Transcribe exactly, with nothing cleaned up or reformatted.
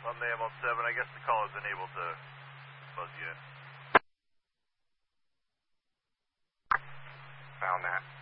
eleven A M on seven, I guess the call is unable to buzz you in. Found that.